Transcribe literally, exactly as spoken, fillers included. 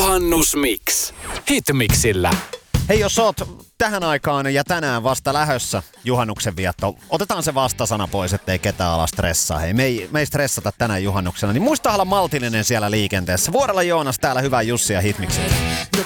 Juhannus Mix. Hitmixillä. Hei, jos oot tähän aikaan ja tänään vasta lähössä juhannuksen vietto, otetaan se vastasana pois, ettei ketään ala stressaa. Hei, me ei, me ei stressata tänään juhannuksena, niin muista olla maltillinen siellä liikenteessä. Vuorella Joonas täällä, hyvää Jussi ja Hitmixillä.